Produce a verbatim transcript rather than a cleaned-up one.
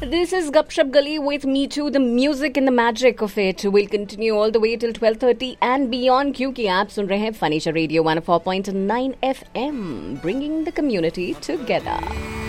This is Gupshup Gully with me too, the music and the magic of it will continue all the way till twelve thirty and beyond क्योंकि आप सुन रहे हैं फनीशा radio one oh four point nine F M, bringing the community together.